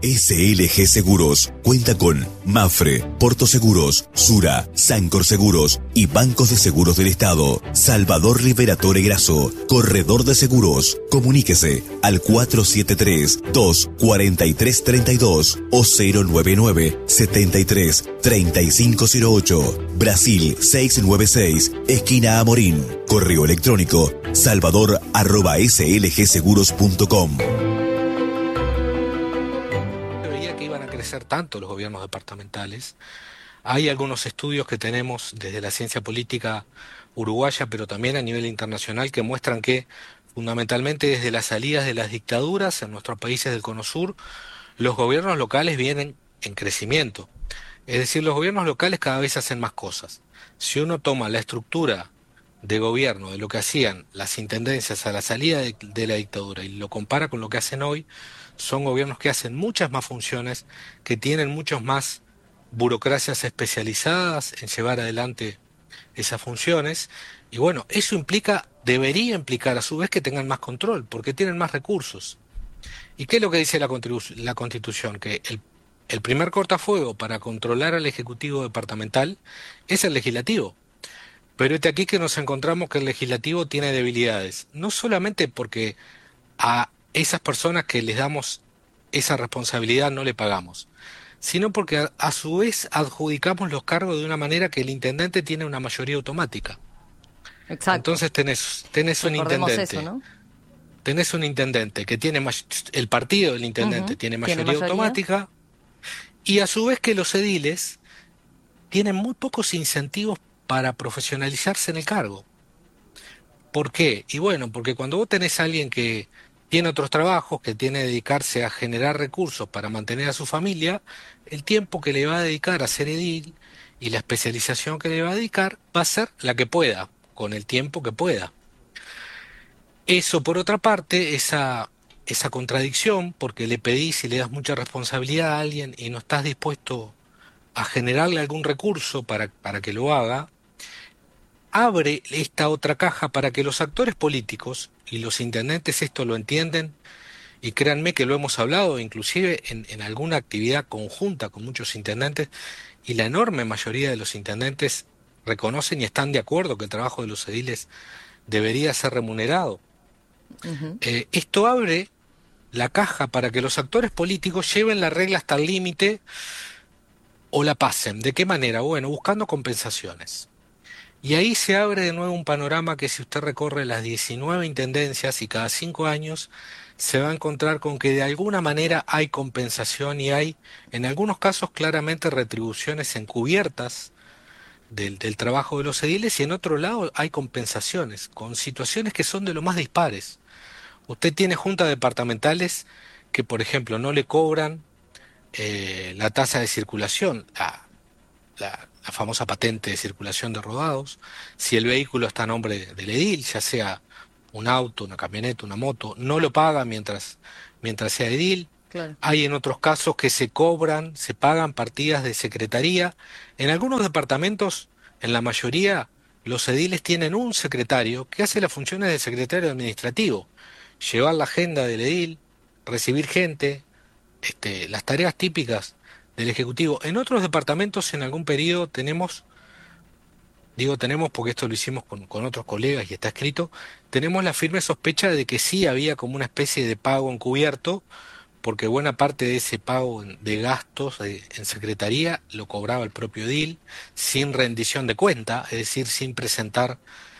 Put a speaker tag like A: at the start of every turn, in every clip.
A: SLG Seguros cuenta con Mafre, Porto Seguros, Sura, Sancor Seguros y Bancos de Seguros del Estado. Salvador Liberatore Grasso, Corredor de Seguros. Comuníquese al 473-24332 o 099-73-3508. Brasil 696, esquina Amorín. Correo electrónico salvador@slgseguros.com.
B: Tanto los gobiernos departamentales. Hay algunos estudios que tenemos desde la ciencia política uruguaya, pero también a nivel internacional, que muestran que fundamentalmente desde las salidas de las dictaduras en nuestros países del Cono Sur, los gobiernos locales vienen en crecimiento. Es decir, los gobiernos locales cada vez hacen más cosas. Si uno toma la estructura de gobierno de lo que hacían las intendencias a la salida de la dictadura y lo compara con lo que hacen hoy, son gobiernos que hacen muchas más funciones, que tienen muchos más burocracias especializadas en llevar adelante esas funciones, y bueno, eso debería implicar a su vez que tengan más control, porque tienen más recursos. ¿Y qué es lo que dice la Constitución? Que el primer cortafuego para controlar al Ejecutivo departamental es el Legislativo. Pero es aquí que nos encontramos que el Legislativo tiene debilidades, no solamente porque a esas personas que les damos esa responsabilidad no le pagamos, sino porque a su vez adjudicamos los cargos de una manera que el intendente tiene una mayoría automática.
C: Exacto.
B: Entonces tenés un intendente.
C: Eso, ¿no?
B: Tenés un intendente que tiene el partido del intendente tiene mayoría automática, y a su vez que los ediles tienen muy pocos incentivos para profesionalizarse en el cargo. ¿Por qué? Y bueno, porque cuando vos tenés a alguien que tiene otros trabajos, que tiene que dedicarse a generar recursos para mantener a su familia, el tiempo que le va a dedicar a ser edil y la especialización que le va a dedicar va a ser la que pueda, con el tiempo que pueda. Eso, por otra parte, esa contradicción, porque le pedís y le das mucha responsabilidad a alguien y no estás dispuesto a generarle algún recurso para que lo haga, abre esta otra caja para que los actores políticos, y los intendentes esto lo entienden, y créanme que lo hemos hablado inclusive en alguna actividad conjunta con muchos intendentes, y la enorme mayoría de los intendentes reconocen y están de acuerdo que el trabajo de los ediles debería ser remunerado. Esto abre la caja para que los actores políticos lleven la regla hasta el límite o la pasen. ¿De qué manera? Bueno, buscando compensaciones. Y ahí se abre de nuevo un panorama que si usted recorre las 19 intendencias y cada 5 años se va a encontrar con que de alguna manera hay compensación y hay, en algunos casos, claramente retribuciones encubiertas del trabajo de los ediles, y en otro lado hay compensaciones con situaciones que son de lo más dispares. Usted tiene juntas departamentales que, por ejemplo, no le cobran la tasa de circulación, la famosa patente de circulación de rodados, si el vehículo está a nombre del edil, ya sea un auto, una camioneta, una moto, no lo paga mientras sea edil.
C: Claro.
B: Hay en otros casos que se pagan partidas de secretaría. En algunos departamentos, en la mayoría, los ediles tienen un secretario que hace las funciones de secretario administrativo, llevar la agenda del edil, recibir gente, las tareas típicas del Ejecutivo. En otros departamentos en algún periodo tenemos porque esto lo hicimos con otros colegas y está escrito, tenemos la firme sospecha de que sí había como una especie de pago encubierto, porque buena parte de ese pago de gastos en secretaría lo cobraba el propio edil, sin rendición de cuenta, es decir, sin presentar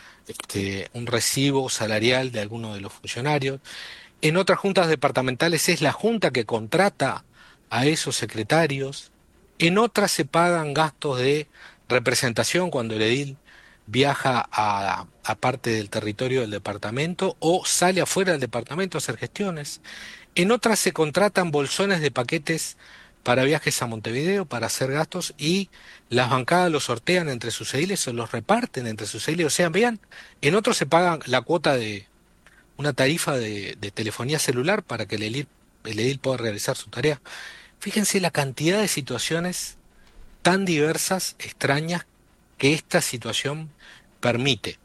B: un recibo salarial de alguno de los funcionarios. En otras juntas departamentales es la junta que contrata a esos secretarios. En otras se pagan gastos de representación cuando el edil viaja a parte del territorio del departamento o sale afuera del departamento a hacer gestiones. En otras se contratan bolsones de paquetes para viajes a Montevideo, para hacer gastos, y las bancadas los sortean entre sus ediles o los reparten entre sus ediles. O sea, vean, en otros se pagan la cuota de una tarifa de telefonía celular para que el edil pueda realizar su tarea. Fíjense la cantidad de situaciones tan diversas, extrañas, que esta situación permite.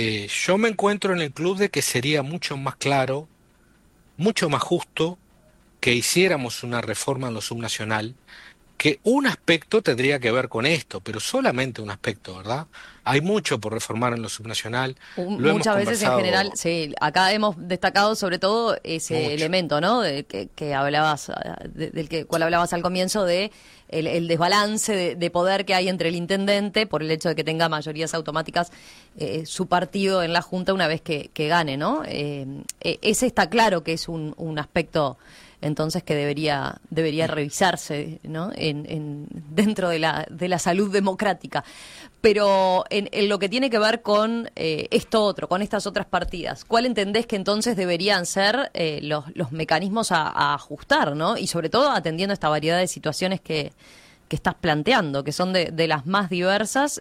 B: Yo me encuentro en el club de que sería mucho más claro, mucho más justo que hiciéramos una reforma en lo subnacional, que un aspecto tendría que ver con esto, pero solamente un aspecto, ¿verdad? Hay mucho por reformar en lo subnacional, lo hemos
C: Muchas veces en general,
B: conversado
C: sí, acá hemos destacado sobre todo ese
B: mucho.
C: elemento, ¿no? Que hablabas, del que cual hablabas al comienzo de el desbalance de poder que hay entre el intendente por el hecho de que tenga mayorías automáticas su partido en la Junta una vez que gane, ¿no? Ese está claro que es un aspecto entonces que debería revisarse, ¿no? Dentro de la salud democrática. Pero en lo que tiene que ver con esto otro, con estas otras partidas, ¿cuál entendés que entonces deberían ser los mecanismos a ajustar, ¿no? Y sobre todo atendiendo esta variedad de situaciones que estás planteando, que son de las más diversas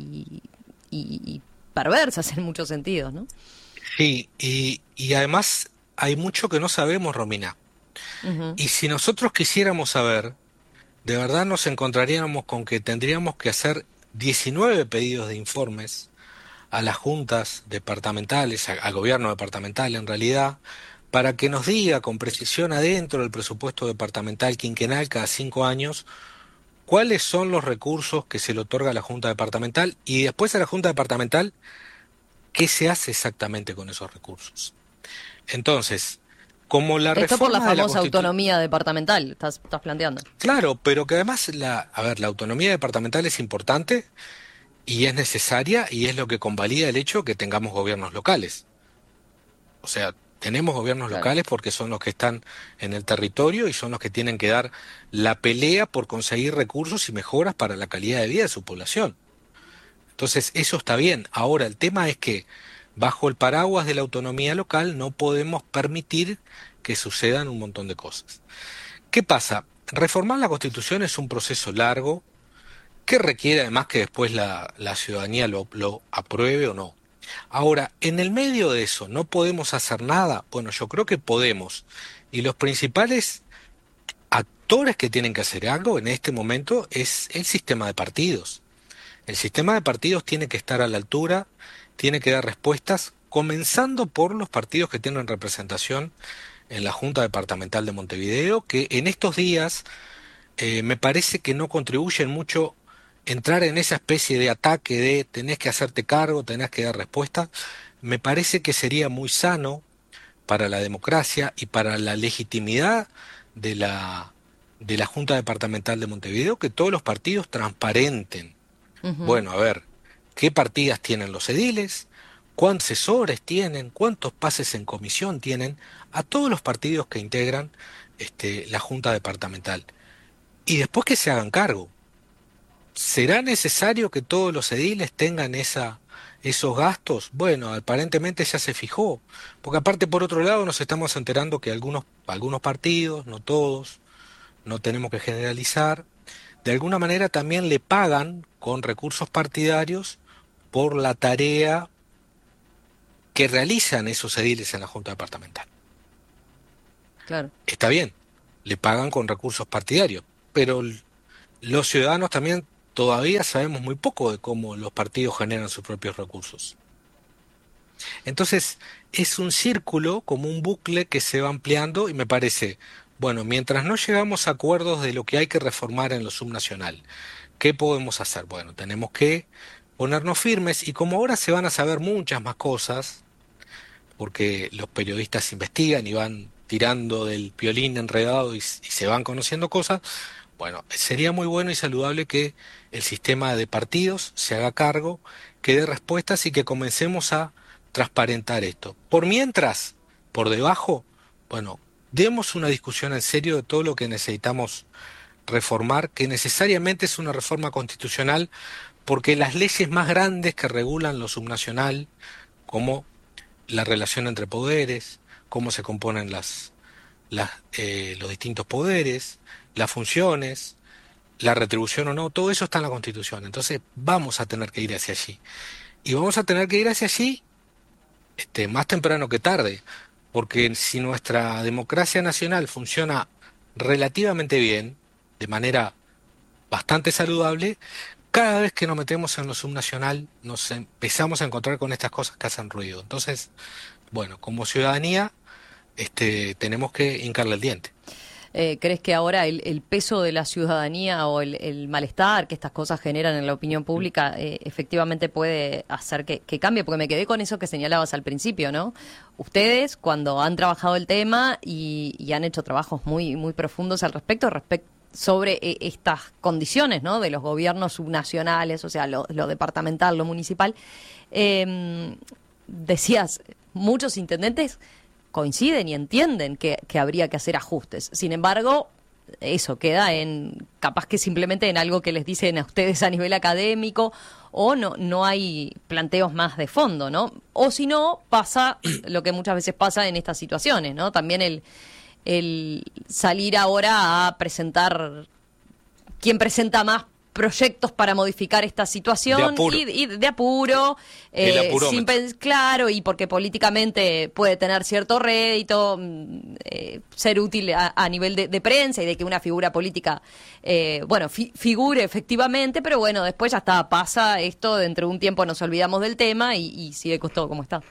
C: y perversas en muchos sentidos, ¿no?
B: Sí, y además hay mucho que no sabemos, Romina.
C: Uh-huh.
B: Y si nosotros quisiéramos saber, de verdad nos encontraríamos con que tendríamos que hacer 19 pedidos de informes a las juntas departamentales, al gobierno departamental en realidad, para que nos diga con precisión adentro del presupuesto departamental quinquenal cada 5 años cuáles son los recursos que se le otorga a la junta departamental y después a la junta departamental qué se hace exactamente con esos recursos. Entonces, como la
C: Esto por la
B: reforma de la
C: famosa autonomía departamental, estás planteando.
B: Claro, pero que además a ver, la autonomía departamental es importante y es necesaria y es lo que convalida el hecho que tengamos gobiernos locales. O sea, tenemos gobiernos
C: Claro.
B: locales porque son los que están en el territorio y son los que tienen que dar la pelea por conseguir recursos y mejoras para la calidad de vida de su población. Entonces, eso está bien. Ahora, el tema es que bajo el paraguas de la autonomía local no podemos permitir que sucedan un montón de cosas. ¿Qué pasa? Reformar la Constitución es un proceso largo que requiere además que después la ciudadanía lo apruebe o no. Ahora, en el medio de eso, ¿no podemos hacer nada? Bueno, yo creo que podemos. Y los principales actores que tienen que hacer algo en este momento es el sistema de partidos. El sistema de partidos tiene que estar a la altura, tiene que dar respuestas, comenzando por los partidos que tienen representación en la Junta Departamental de Montevideo, que en estos días me parece que no contribuyen mucho entrar en esa especie de ataque de tenés que hacerte cargo, tenés que dar respuesta. Me parece que sería muy sano para la democracia y para la legitimidad de la Junta Departamental de Montevideo que todos los partidos transparenten.
C: Uh-huh.
B: Bueno, a ver, ¿qué partidas tienen los ediles? ¿Cuántos asesores tienen? ¿Cuántos pases en comisión tienen? A todos los partidos que integran la Junta Departamental. Y después que se hagan cargo. ¿Será necesario que todos los ediles tengan esos gastos? Bueno, aparentemente ya se fijó. Porque aparte, por otro lado, nos estamos enterando que algunos partidos, no todos, no tenemos que generalizar, de alguna manera también le pagan con recursos partidarios por la tarea que realizan esos ediles en la Junta Departamental.
C: Claro.
B: Está bien, le pagan con recursos partidarios, pero los ciudadanos también todavía sabemos muy poco de cómo los partidos generan sus propios recursos. Entonces, es un círculo, como un bucle que se va ampliando y me parece, bueno, mientras no llegamos a acuerdos de lo que hay que reformar en lo subnacional, ¿qué podemos hacer? Bueno, tenemos que ponernos firmes y como ahora se van a saber muchas más cosas, porque los periodistas investigan y van tirando del violín enredado y se van conociendo cosas, bueno, sería muy bueno y saludable que el sistema de partidos se haga cargo, que dé respuestas y que comencemos a transparentar esto. Por mientras, por debajo, bueno, demos una discusión en serio de todo lo que necesitamos reformar, que necesariamente es una reforma constitucional, porque las leyes más grandes que regulan lo subnacional, como la relación entre poderes, cómo se componen los distintos poderes, las funciones, la retribución o no, todo eso está en la Constitución. Entonces vamos a tener que ir hacia allí. Y vamos a tener que ir hacia allí más temprano que tarde, porque si nuestra democracia nacional funciona relativamente bien, de manera bastante saludable, cada vez que nos metemos en lo subnacional nos empezamos a encontrar con estas cosas que hacen ruido. Entonces, bueno, como ciudadanía, tenemos que hincarle el diente.
C: ¿Crees que ahora el peso de la ciudadanía o el malestar que estas cosas generan en la opinión pública efectivamente puede hacer que cambie? Porque me quedé con eso que señalabas al principio, ¿no? Ustedes, cuando han trabajado el tema y han hecho trabajos muy, muy profundos al respecto sobre estas condiciones, ¿no?, de los gobiernos subnacionales, o sea, lo departamental, lo municipal, decías, muchos intendentes coinciden y entienden que habría que hacer ajustes. Sin embargo, eso queda capaz que simplemente en algo que les dicen a ustedes a nivel académico, o no hay planteos más de fondo, ¿no? O si no, pasa lo que muchas veces pasa en estas situaciones, ¿no? También el salir ahora a presentar, quien presenta más proyectos para modificar esta situación y de apuro, claro, y porque políticamente puede tener cierto rédito, ser útil a nivel de prensa y de que una figura política, figure efectivamente, pero bueno, después ya está, pasa esto, dentro de un tiempo nos olvidamos del tema y sigue todo como está.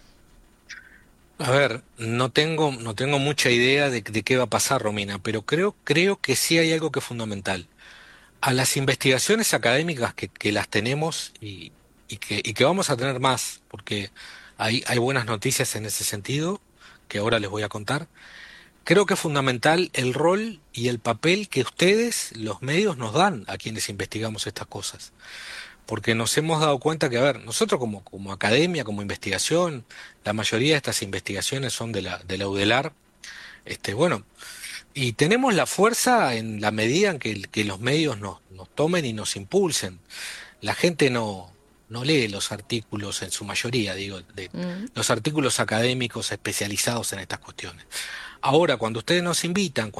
B: A ver, no tengo mucha idea de qué va a pasar, Romina, pero creo que sí hay algo que es fundamental. A las investigaciones académicas que las tenemos y que vamos a tener más, porque hay buenas noticias en ese sentido, que ahora les voy a contar, creo que es fundamental el rol y el papel que ustedes, los medios, nos dan a quienes investigamos estas cosas. Porque nos hemos dado cuenta que, a ver, nosotros como academia, como investigación, la mayoría de estas investigaciones son de la UDELAR, y tenemos la fuerza en la medida en que los medios nos tomen y nos impulsen. La gente no lee los artículos, en su mayoría, los artículos académicos especializados en estas cuestiones. Ahora, cuando ustedes nos invitan,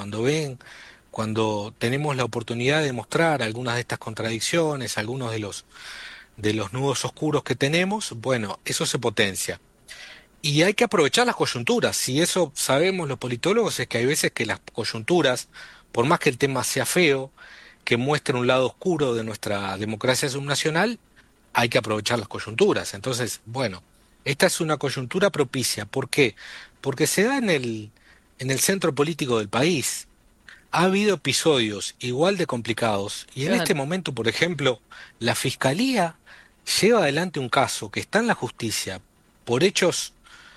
B: cuando tenemos la oportunidad de mostrar algunas de estas contradicciones, algunos de los nudos oscuros que tenemos, bueno, eso se potencia. Y hay que aprovechar las coyunturas. Si eso sabemos los politólogos, es que hay veces que las coyunturas, por más que el tema sea feo, que muestre un lado oscuro de nuestra democracia subnacional, hay que aprovechar las coyunturas. Entonces, bueno, esta es una coyuntura propicia. ¿Por qué? Porque se da en el centro político del país. Ha habido episodios igual de complicados y en este momento, por ejemplo, la Fiscalía lleva adelante un caso que está en la justicia por hechos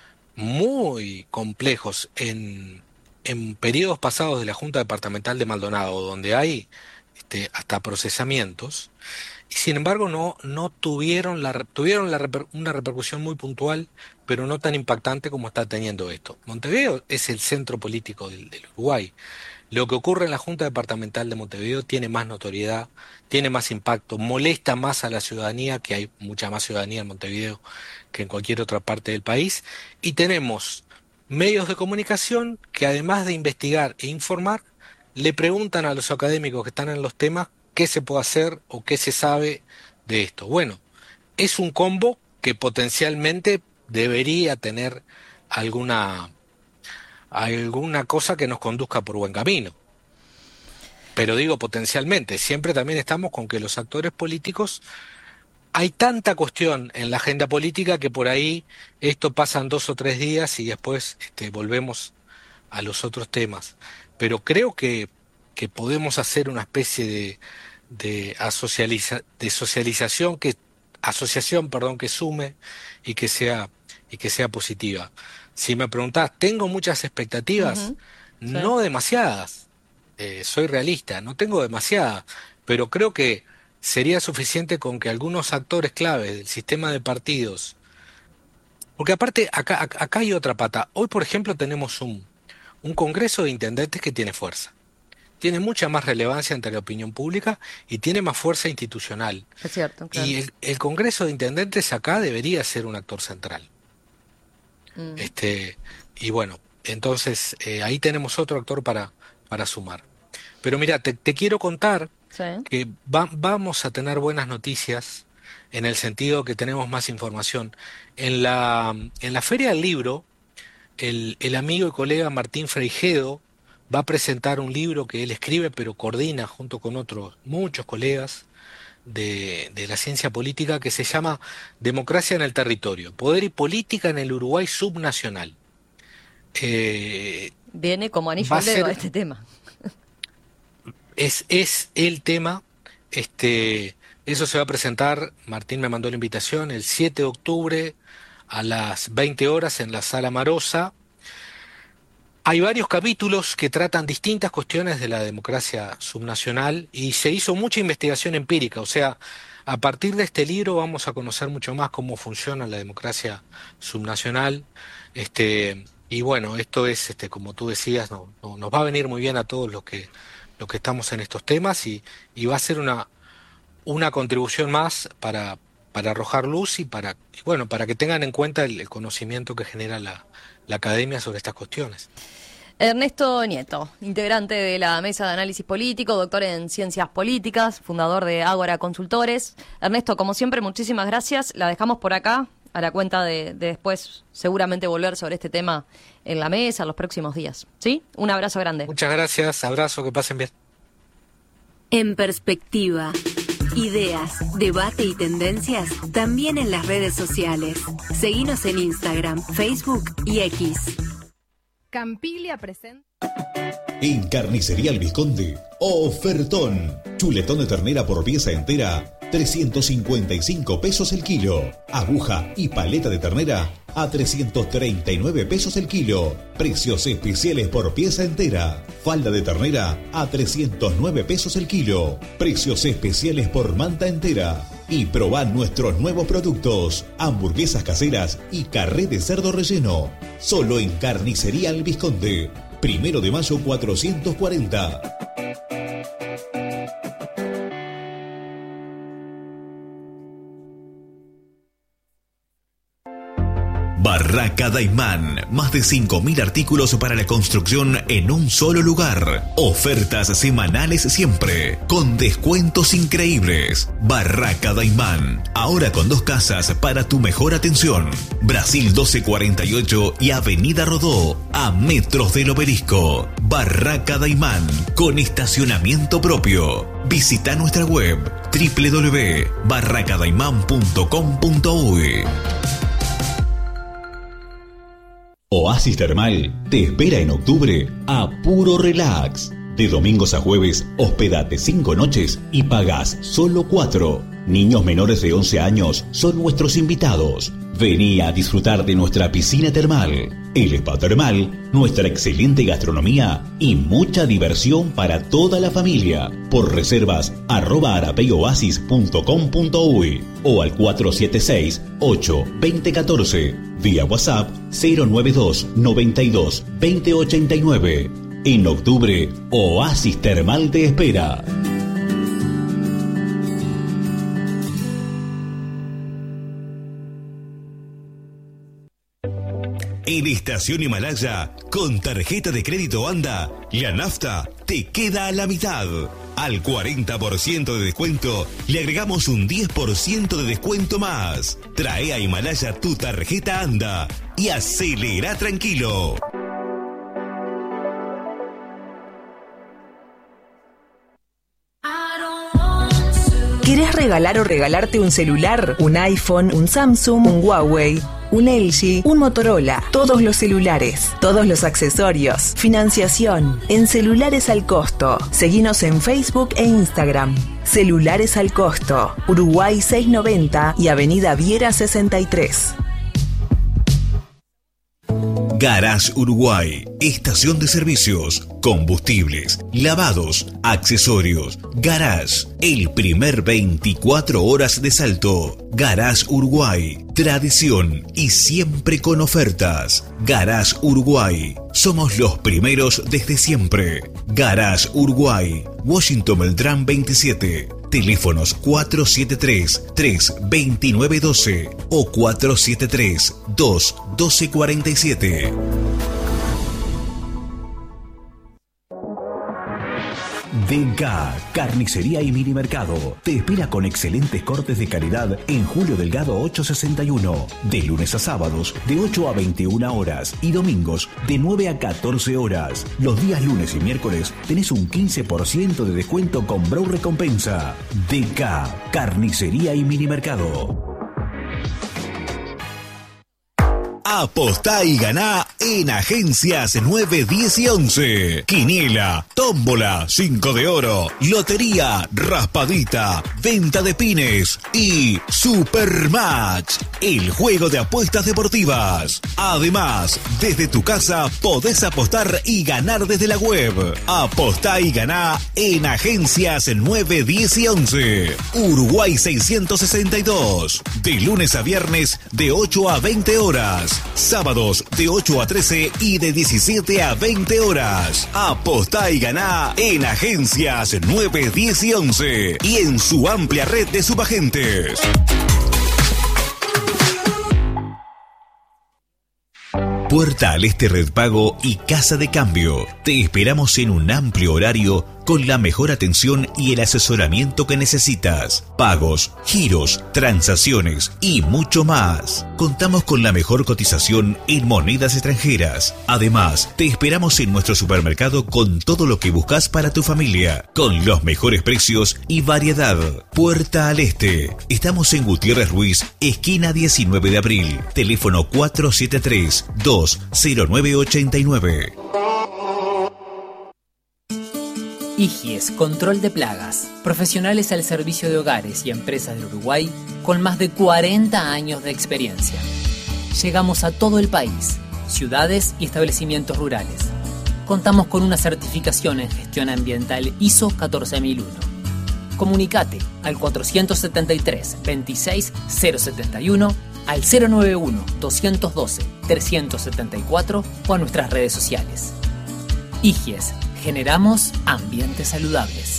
B: muy complejos en periodos pasados de la Junta Departamental de Maldonado, donde hay hasta procesamientos, y sin embargo tuvieron una repercusión muy puntual, pero no tan impactante como está teniendo esto. Montevideo es el centro político del Uruguay. Lo que ocurre en la Junta Departamental de Montevideo tiene más notoriedad, tiene más impacto, molesta más a la ciudadanía, que hay mucha más ciudadanía en Montevideo que en cualquier otra parte del país, y tenemos medios de comunicación que, además de investigar e informar, le preguntan a los académicos que están en los temas qué se puede hacer o qué se sabe de esto. Bueno, es un combo que potencialmente debería tener alguna cosa que nos conduzca por buen camino. Pero digo potencialmente, siempre también estamos con que los actores políticos, hay tanta cuestión en la agenda política que por ahí esto pasan 2 o 3 días y después volvemos a los otros temas. Pero creo que podemos hacer una especie de asociación que sume y que sea positiva. Si me preguntás, ¿tengo muchas expectativas? No demasiadas. Soy realista, no tengo demasiadas, pero creo que sería suficiente con que algunos actores claves del sistema de partidos, porque aparte acá hay otra pata. Hoy, por ejemplo, tenemos un Congreso de Intendentes que tiene fuerza, tiene mucha más relevancia ante la opinión pública y tiene más fuerza institucional.
C: Es cierto, claro.
B: Y el Congreso de Intendentes acá debería ser un actor central. Y bueno, entonces ahí tenemos otro actor para sumar. Pero mira, te quiero contar que vamos a tener buenas noticias en el sentido que tenemos más información. En la Feria del Libro, el amigo y colega Martín Freijedo va a presentar un libro que él escribe pero coordina junto con otros muchos colegas de la ciencia política, que se llama Democracia en el Territorio, Poder y Política en el Uruguay Subnacional.
C: Viene como anillo al dedo a este tema.
B: Es el tema. Eso se va a presentar, Martín me mandó la invitación, el 7 de octubre a las 20 horas en la Sala Marosa. Hay varios capítulos que tratan distintas cuestiones de la democracia subnacional y se hizo mucha investigación empírica, o sea, a partir de este libro vamos a conocer mucho más cómo funciona la democracia subnacional. Y bueno, esto es, como tú decías, nos va a venir muy bien a todos los que estamos en estos temas y va a ser una contribución más para arrojar luz y para que tengan en cuenta el conocimiento que genera la academia sobre estas cuestiones.
C: Ernesto Nieto, integrante de la Mesa de Análisis Político, doctor en Ciencias Políticas, fundador de Ágora Consultores. Ernesto, como siempre, muchísimas gracias. La dejamos por acá, a la cuenta de después seguramente volver sobre este tema en la mesa en los próximos días. ¿Sí? Un abrazo grande.
B: Muchas gracias, abrazo, que pasen bien.
D: En perspectiva. Ideas, debate y tendencias también en las redes sociales. Seguinos en Instagram, Facebook y X.
E: Campiglia presenta.
A: En Carnicería El Vizconde, ofertón. Chuletón de ternera por pieza entera, 355 pesos el kilo. Aguja y paleta de ternera a 339 pesos el kilo. Precios especiales por pieza entera. Falda de ternera a 309 pesos el kilo. Precios especiales por manta entera. Y probá nuestros nuevos productos: hamburguesas caseras y carré de cerdo relleno. Solo en Carnicería El Vizconde. 1 de mayo 440. Barraca Daimán, más de 5.000 artículos para la construcción en un solo lugar. Ofertas semanales siempre, con descuentos increíbles. Barraca Daimán, ahora con 2 casas para tu mejor atención. Brasil 1248 y Avenida Rodó, a metros del Obelisco. Barraca Daimán, con estacionamiento propio. Visita nuestra web www.barracadaiman.com.uy. Oasis Termal te espera en octubre a puro relax. De domingos a jueves, hospedate 5 noches y pagás solo 4. Niños menores de 11 años son nuestros invitados. Vení a disfrutar de nuestra piscina termal, el spa termal, nuestra excelente gastronomía y mucha diversión para toda la familia. Por reservas @arapeyoasis.com.uy o al 476-8-2014. Vía WhatsApp 092 92 2089. En octubre, Oasis Termal te espera. En Estación Himalaya, con tarjeta de crédito ANDA, la nafta te queda a la mitad. Al 40% de descuento, le agregamos un 10% de descuento más. Trae a Himalaya tu tarjeta ANDA y acelera tranquilo.
F: ¿Querés regalar o regalarte un celular? ¿Un iPhone, un Samsung, un Huawei, un LG, un Motorola? Todos los celulares, todos los accesorios, financiación, en Celulares al Costo. Seguinos en Facebook e Instagram. Celulares al Costo, Uruguay 690 y Avenida Viera 63.
A: Garage Uruguay, estación de servicios, combustibles, lavados, accesorios. Garage, el primer 24 horas de Salto. Garage Uruguay, tradición y siempre con ofertas. Garage Uruguay, somos los primeros desde siempre. Garage Uruguay, Washington Beltrán 27. Teléfonos 473-32912 o 473-21247. DK, carnicería y minimercado. Te espera con excelentes cortes de calidad en Julio Delgado 861. De lunes a sábados, de 8 a 21 horas y domingos, de 9 a 14 horas. Los días lunes y miércoles tenés un 15% de descuento con Brow Recompensa. DK, carnicería y minimercado. Apostá y ganá en Agencias 9, 10 y 11. Quiniela, tómbola, 5 de oro, lotería, raspadita, venta de pines y Supermatch, el juego de apuestas deportivas. Además, desde tu casa podés apostar y ganar desde la web. Apostá y ganá en Agencias 9, 10 y 11. Uruguay 662. De lunes a viernes de 8 a 20 horas. Sábados de 8 a 13 y de 17 a 20 horas. Apostá y ganá en Agencias 9, 10 y 11 y en su amplia red de subagentes. Puerta al Este Red Pago y Casa de Cambio. Te esperamos en un amplio horario con la mejor atención y el asesoramiento que necesitas. Pagos, giros, transacciones y mucho más. Contamos con la mejor cotización en monedas extranjeras. Además, te esperamos en nuestro supermercado con todo lo que buscas para tu familia, con los mejores precios y variedad. Puerta al Este. Estamos en Gutiérrez Ruiz, esquina 19 de abril. Teléfono 473-20989.
G: IGIES, control de plagas. Profesionales al servicio de hogares y empresas del Uruguay con más de 40 años de experiencia. Llegamos a todo el país, ciudades y establecimientos rurales. Contamos con una certificación en gestión ambiental ISO 14001. Comunicate al 473-26-071, al 091-212-374 o a nuestras redes sociales. IGIES. Generamos ambientes saludables.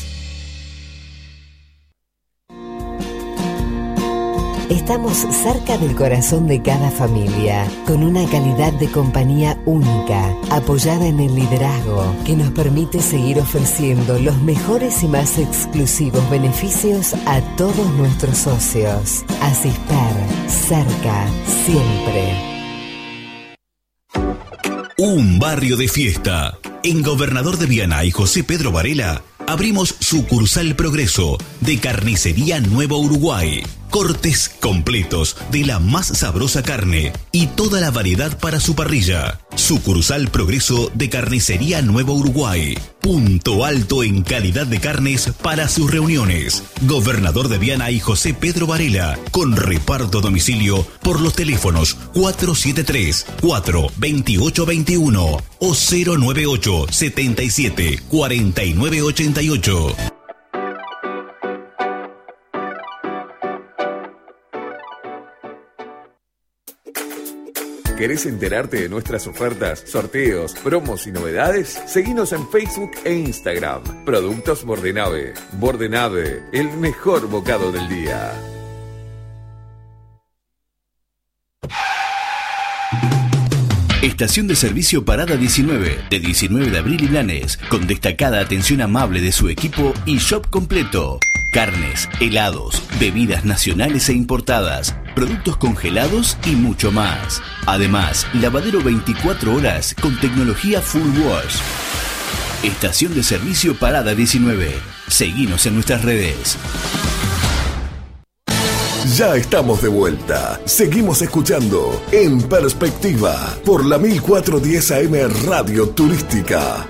H: Estamos cerca del corazón de cada familia, con una calidad de compañía única, apoyada en el liderazgo, que nos permite seguir ofreciendo los mejores y más exclusivos beneficios a todos nuestros socios. Asisper, cerca, siempre.
A: Un barrio de fiesta. En Gobernador de Viana y José Pedro Varela abrimos sucursal Progreso de Carnicería Nuevo Uruguay. Cortes completos de la más sabrosa carne y toda la variedad para su parrilla. Sucursal Progreso de Carnicería Nuevo Uruguay. Punto alto en calidad de carnes para sus reuniones. Gobernador de Viana y José Pedro Varela. Con reparto a domicilio por los teléfonos 473-42821 o 098-77-4988.
I: ¿Querés enterarte de nuestras ofertas, sorteos, promos y novedades? Seguinos en Facebook e Instagram. Productos Bordenave. Bordenave, el mejor bocado del día.
A: Estación de servicio Parada 19, de 19 de abril y Blanes, con destacada atención amable de su equipo y shop completo. Carnes, helados, bebidas nacionales e importadas, productos congelados y mucho más. Además, lavadero 24 horas con tecnología Full Wash. Estación de servicio Parada 19. Seguinos en nuestras redes.
J: Ya estamos de vuelta. Seguimos escuchando En Perspectiva por la 1410 AM Radio Turística.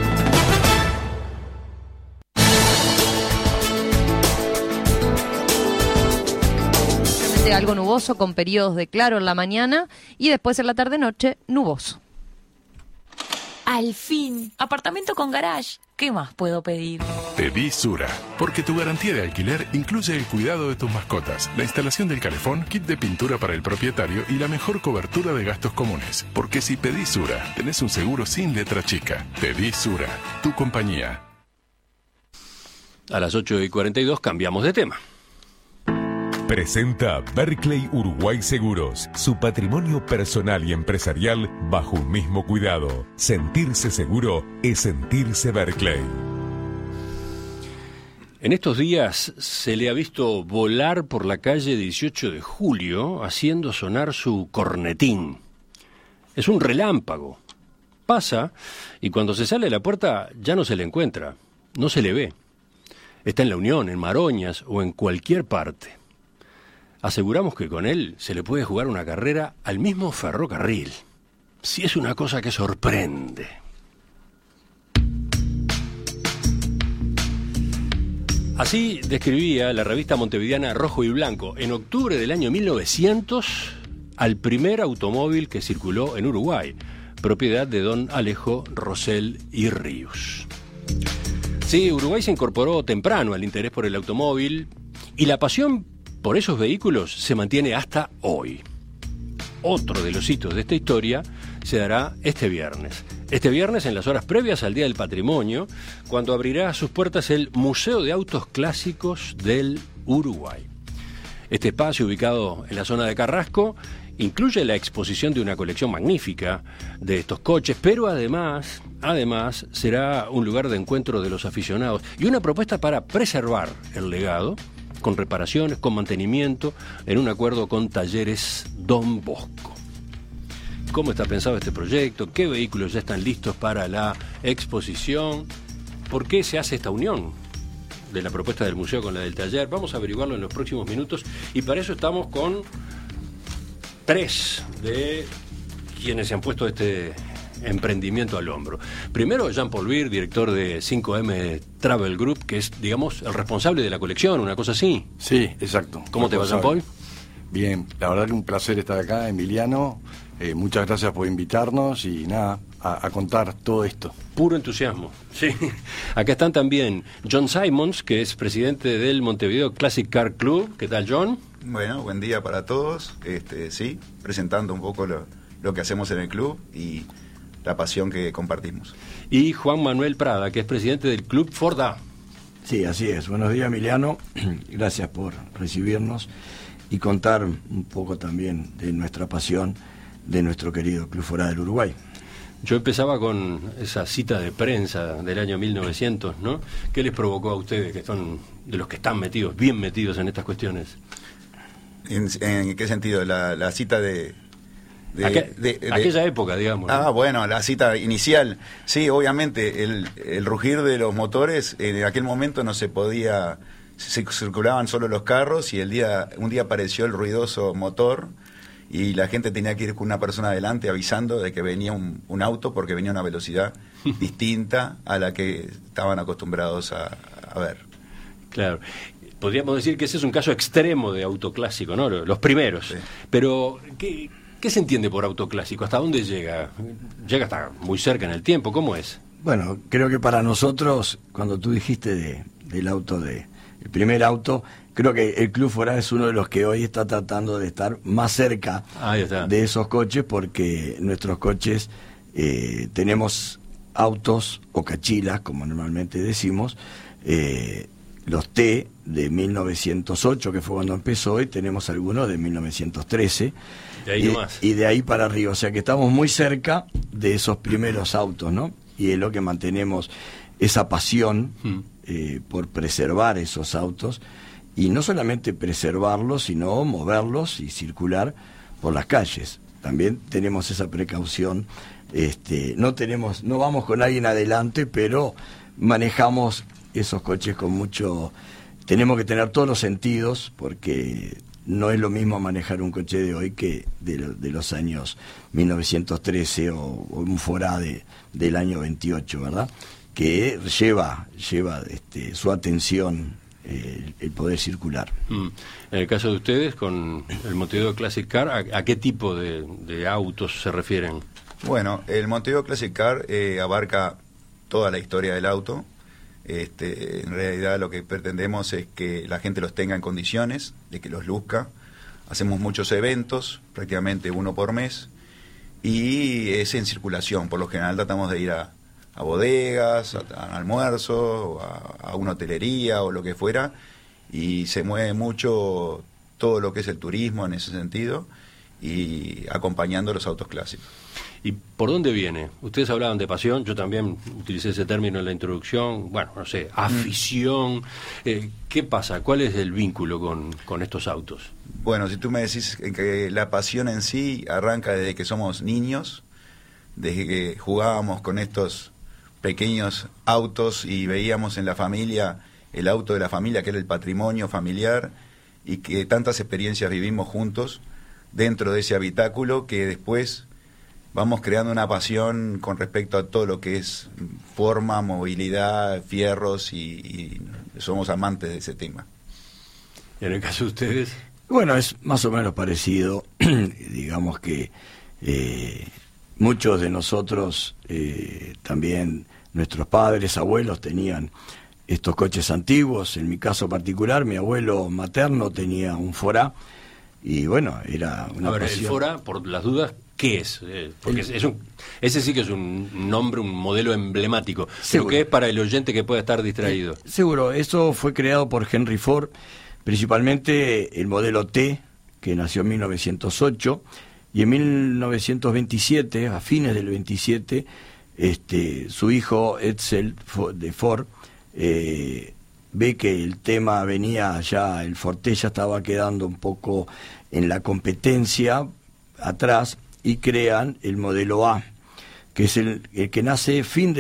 C: Algo nuboso con periodos de claro en la mañana y después en la tarde-noche nuboso.
K: Al fin, apartamento con garage. ¿Qué más puedo pedir?
L: Pedí Sura, porque tu garantía de alquiler incluye el cuidado de tus mascotas, la instalación del calefón, kit de pintura para el propietario y la mejor cobertura de gastos comunes. Porque si pedís Sura, tenés un seguro sin letra chica. Pedí Sura, tu compañía.
M: A las 8:42 cambiamos de tema.
N: Presenta Berkeley Uruguay Seguros, su patrimonio personal y empresarial bajo un mismo cuidado. Sentirse seguro es sentirse Berkeley.
M: En estos días se le ha visto volar por la calle 18 de julio haciendo sonar su cornetín. Es un relámpago. Pasa y cuando se sale de la puerta ya no se le encuentra, no se le ve. Está en La Unión, en Maroñas o en cualquier parte. aseguramos que con él se le puede jugar una carrera al mismo ferrocarril. Si es una cosa que sorprende. Así describía la revista montevideana Rojo y Blanco en octubre del año 1900 al primer automóvil que circuló en Uruguay, propiedad de don Alejo Rosell y Ríos. Sí, Uruguay se incorporó temprano al interés por el automóvil y la pasión por esos vehículos se mantiene hasta hoy. Otro de los hitos de esta historia se dará este viernes. Este viernes, en las horas previas al Día del Patrimonio, cuando abrirá sus puertas el Museo de Autos Clásicos del Uruguay. Este espacio, ubicado en la zona de Carrasco, incluye la exposición de una colección magnífica de estos coches, pero además será un lugar de encuentro de los aficionados y una propuesta para preservar el legado, con reparaciones, con mantenimiento, en un acuerdo con Talleres Don Bosco. ¿Cómo está pensado este proyecto? ¿Qué vehículos ya están listos para la exposición? ¿Por qué se hace esta unión de la propuesta del museo con la del taller? Vamos a averiguarlo en los próximos minutos y para eso estamos con 3 de quienes se han puesto este emprendimiento al hombro. Primero, Jean-Paul Bir, director de 5M Travel Group, que es, digamos, el responsable de la colección, una cosa así.
O: Sí, exacto.
M: ¿Cómo te va, Jean-Paul?
O: Bien, la verdad que un placer estar acá, Emiliano. Muchas gracias por invitarnos y nada, a contar todo esto.
M: Puro entusiasmo. Sí. Acá están también John Simons, que es presidente del Montevideo Classic Car Club. ¿Qué tal, John?
P: Bueno, buen día para todos. Sí, presentando un poco lo que hacemos en el club y la pasión que compartimos.
M: Y Juan Manuel Prada, que es presidente del Club Ford A.
Q: Sí, así es. Buenos días, Emiliano. Gracias por recibirnos y contar un poco también de nuestra pasión de nuestro querido Club Ford A del Uruguay.
M: Yo empezaba con esa cita de prensa del año 1900, ¿no? ¿Qué les provocó a ustedes, que son de los que están metidos, bien metidos en estas cuestiones?
P: ¿En qué sentido? La cita de
M: aquella época, digamos, ¿no?
P: Ah, bueno, la cita inicial. Sí, obviamente, el rugir de los motores, en aquel momento no se podía, se circulaban solo los carros y un día apareció el ruidoso motor y la gente tenía que ir con una persona adelante avisando de que venía un auto porque venía a una velocidad distinta a la que estaban acostumbrados a ver.
M: Claro. Podríamos decir que ese es un caso extremo de auto clásico, ¿no? Los primeros. Sí. Pero, ¿qué se entiende por auto clásico? ¿Hasta dónde llega? ¿Llega hasta muy cerca en el tiempo? ¿Cómo es?
Q: Bueno, creo que para nosotros, cuando tú dijiste del auto, el primer auto, creo que el Club Ford A es uno de los que hoy está tratando de estar más cerca de esos coches, porque nuestros coches tenemos autos o cachilas, como normalmente decimos, los T de 1908, que fue cuando empezó, y tenemos algunos de 1913.
M: De ahí nomás.
Q: Y de ahí para arriba, o sea que estamos muy cerca de esos primeros autos, ¿no? Y es lo que mantenemos esa pasión por preservar esos autos, y no solamente preservarlos, sino moverlos y circular por las calles. También tenemos esa precaución, no vamos con alguien adelante, pero manejamos esos coches con mucho. Tenemos que tener todos los sentidos, porque no es lo mismo manejar un coche de hoy que de los años 1913 o un Ford A del año 28, ¿verdad? Que lleva su atención el poder circular.
M: En el caso de ustedes, con el Montevideo Classic Car, ¿a qué tipo de autos se refieren?
P: Bueno, el Montevideo Classic Car abarca toda la historia del auto. En realidad lo que pretendemos es que la gente los tenga en condiciones, de que los luzca. Hacemos muchos eventos, prácticamente uno por mes, y es en circulación. Por lo general tratamos de ir a bodegas, a almuerzos, a una hotelería o lo que fuera, y se mueve mucho todo lo que es el turismo en ese sentido, y acompañando los autos clásicos.
M: ¿Y por dónde viene? Ustedes hablaban de pasión, yo también utilicé ese término en la introducción, bueno, no sé, afición. ¿Qué pasa? ¿Cuál es el vínculo con estos autos?
P: Bueno, si tú me decís que la pasión en sí arranca desde que somos niños, desde que jugábamos con estos pequeños autos y veíamos en la familia el auto de la familia, que era el patrimonio familiar, y que tantas experiencias vivimos juntos dentro de ese habitáculo, que después vamos creando una pasión con respecto a todo lo que es forma, movilidad, fierros, y somos amantes de ese tema.
M: ¿Y en el caso de ustedes?
Q: Bueno, es más o menos parecido. Digamos que muchos de nosotros, también nuestros padres, abuelos, tenían estos coches antiguos. En mi caso particular, mi abuelo materno tenía un Forá, y bueno, era una pasión.
M: El Forá, por las dudas, ¿qué es? Porque ese sí que es un nombre, un modelo emblemático. Pero ¿qué es para el oyente que pueda estar distraído?
Q: Seguro, eso fue creado por Henry Ford, principalmente el modelo T, que nació en 1908, y en 1927, a fines del 27, su hijo Edsel de Ford ve que el tema venía ya, el Forte ya estaba quedando un poco en la competencia atrás, y crean el modelo A, que es el que nace fin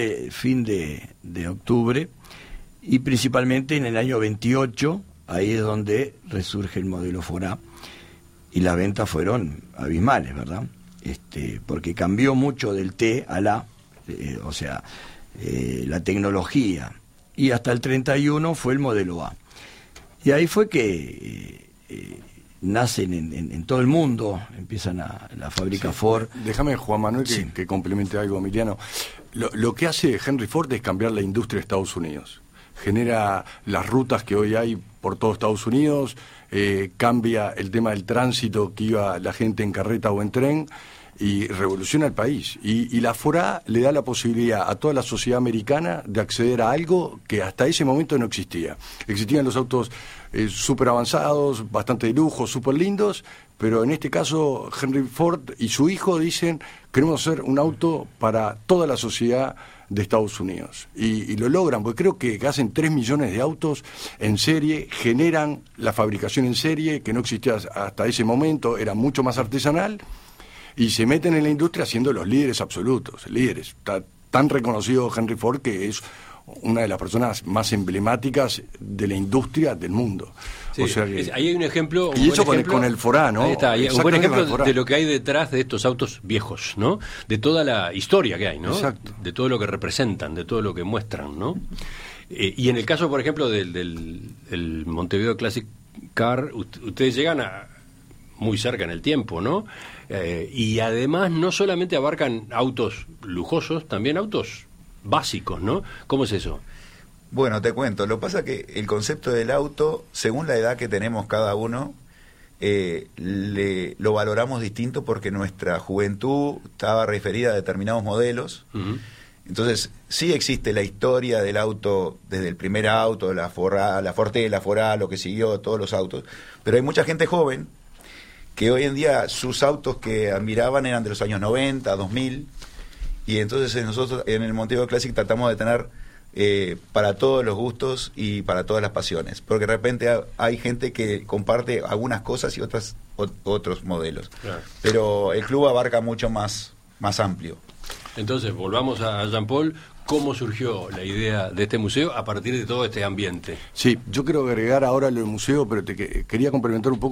Q: de octubre, y principalmente en el año 28, ahí es donde resurge el modelo Forá, y las ventas fueron abismales, ¿verdad? Porque cambió mucho del T al A, o sea, la tecnología, y hasta el 31 fue el modelo A. Y ahí fue que nacen en todo el mundo, empiezan la fábrica Ford.
O: Déjame, Juan Manuel, que complemente algo, Emiliano. Lo que hace Henry Ford es cambiar la industria de Estados Unidos. Genera las rutas que hoy hay por todo Estados Unidos, cambia el tema del tránsito, que iba la gente en carreta o en tren, y revoluciona el país. Y la Forá le da la posibilidad a toda la sociedad americana de acceder a algo que hasta ese momento no existía. Existían los autos súper avanzados, bastante de lujo, súper lindos, pero en este caso Henry Ford y su hijo dicen: queremos hacer un auto para toda la sociedad de Estados Unidos. Y lo logran, porque creo que hacen 3 millones de autos en serie, generan la fabricación en serie, que no existía hasta ese momento, era mucho más artesanal, y se meten en la industria siendo los líderes absolutos, líderes. Está tan reconocido Henry Ford que es una de las personas más emblemáticas de la industria del mundo.
M: Sí, o sea que, ahí hay un ejemplo.
O: Y eso con el Forá, ¿no?
M: Ahí está, un buen ejemplo de lo que hay detrás de estos autos viejos, ¿no? De toda la historia que hay, ¿no?
O: Exacto.
M: De todo lo que representan, de todo lo que muestran, ¿no? Y en el caso, por ejemplo, del Montevideo Classic Car, ustedes llegan muy cerca en el tiempo, ¿no? Y además no solamente abarcan autos lujosos, también autos básicos, ¿no? ¿Cómo es eso?
P: Bueno, te cuento. Lo que pasa es que el concepto del auto, según la edad que tenemos cada uno, lo valoramos distinto, porque nuestra juventud estaba referida a determinados modelos. Uh-huh. Entonces, sí existe la historia del auto, desde el primer auto, la Forte, la Forá, lo que siguió, todos los autos. Pero hay mucha gente joven que hoy en día sus autos que admiraban eran de los años 90, 2000, y entonces nosotros en el Montevideo Classic tratamos de tener para todos los gustos y para todas las pasiones, porque de repente hay gente que comparte algunas cosas y otros modelos. Claro. Pero el club abarca mucho más amplio.
M: Entonces, volvamos a Jean-Paul. ¿Cómo surgió la idea de este museo a partir de todo este ambiente?
O: Sí, yo quiero agregar ahora lo del museo, pero quería complementar un poco